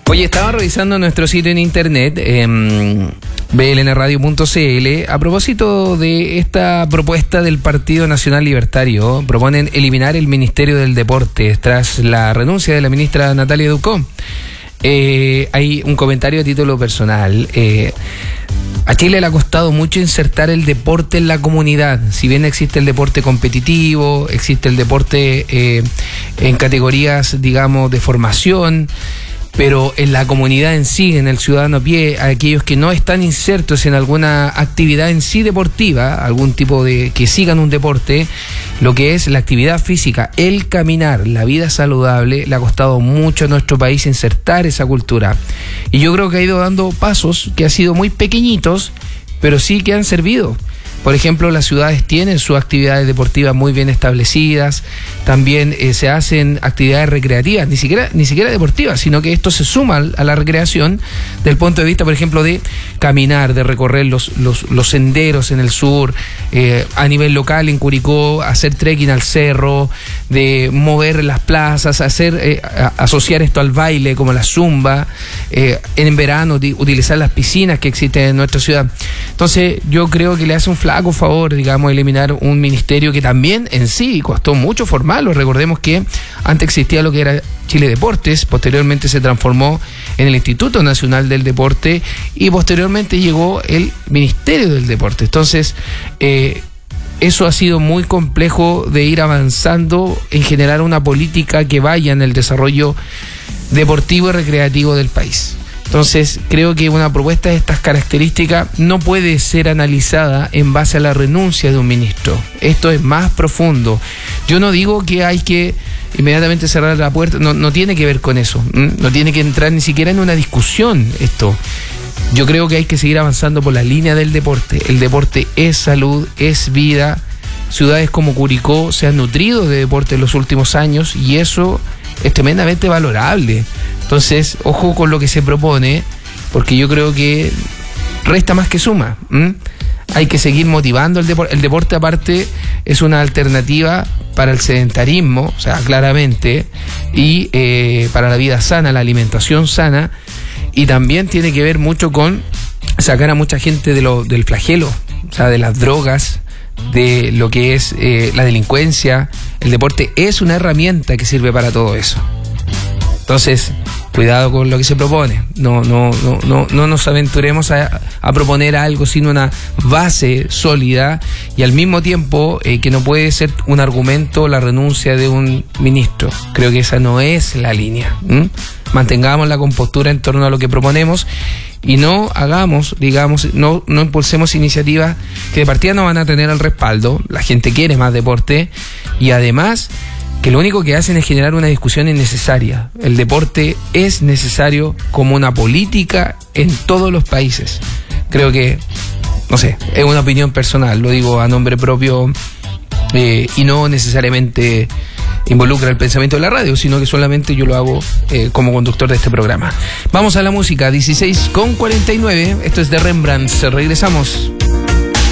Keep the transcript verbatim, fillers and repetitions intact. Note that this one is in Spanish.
Oye, estaba revisando nuestro sitio en internet, eh, b l n radio punto c l, a propósito de esta propuesta del Partido Nacional Libertario. Proponen eliminar el Ministerio del Deporte tras la renuncia de la ministra Natalia Ducó. Eh, hay un comentario a título personal. Eh, a Chile le ha costado mucho insertar el deporte en la comunidad. Si bien existe el deporte competitivo, existe el deporte eh, en categorías, digamos, de formación, pero en la comunidad en sí, en el ciudadano a pie, a aquellos que no están insertos en alguna actividad en sí deportiva, algún tipo de, que sigan un deporte, lo que es la actividad física, el caminar, la vida saludable, le ha costado mucho a nuestro país insertar esa cultura. Y yo creo que ha ido dando pasos que han sido muy pequeñitos, pero sí que han servido. Por ejemplo, las ciudades tienen sus actividades deportivas muy bien establecidas, también eh, se hacen actividades recreativas, ni siquiera, ni siquiera deportivas, sino que esto se suma a la recreación del punto de vista, por ejemplo, de caminar, de recorrer los, los, los senderos en el sur, eh, a nivel local en Curicó, hacer trekking al cerro, de mover las plazas, hacer eh, a, asociar esto al baile como la zumba, eh, en verano de, utilizar las piscinas que existen en nuestra ciudad. Entonces yo creo que le hace un flaco favor, digamos, eliminar un ministerio que también en sí costó mucho formarlo. Recordemos que antes existía lo que era Chile Deportes, posteriormente se transformó en el Instituto Nacional del Deporte y posteriormente llegó el Ministerio del Deporte. Entonces, eh, eso ha sido muy complejo de ir avanzando en generar una política que vaya en el desarrollo deportivo y recreativo del país. Entonces, creo que una propuesta de estas características no puede ser analizada en base a la renuncia de un ministro. Esto es más profundo. Yo no digo que hay que inmediatamente cerrar la puerta, no, no tiene que ver con eso, no tiene que entrar ni siquiera en una discusión esto. Yo creo que hay que seguir avanzando por la línea del deporte. El deporte es salud, es vida. Ciudades como Curicó se han nutrido de deporte en los últimos años y eso es tremendamente valorable. Entonces, ojo con lo que se propone, porque yo creo que resta más que suma. ¿Mm? Hay que seguir motivando el deporte. El deporte, aparte, es una alternativa para el sedentarismo, o sea, claramente, y eh, para la vida sana, la alimentación sana, y también tiene que ver mucho con sacar a mucha gente de lo, del flagelo, o sea, de las drogas, de lo que es eh, la delincuencia. El deporte es una herramienta que sirve para todo eso. Entonces, cuidado con lo que se propone. No, no, no, no, no nos aventuremos a, a proponer algo sin una base sólida y al mismo tiempo eh, que no puede ser un argumento la renuncia de un ministro. Creo que esa no es la línea. ¿Mm? Mantengamos la compostura en torno a lo que proponemos y no hagamos, digamos, no, no impulsemos iniciativas que de partida no van a tener el respaldo. La gente quiere más deporte y además que lo único que hacen es generar una discusión innecesaria. El deporte es necesario como una política en todos los países. Creo que, no sé, es una opinión personal, lo digo a nombre propio eh, y no necesariamente involucra el pensamiento de la radio, sino que solamente yo lo hago eh, como conductor de este programa. Vamos a la música, dieciséis con cuarenta y nueve, esto es de Rembrandt, regresamos.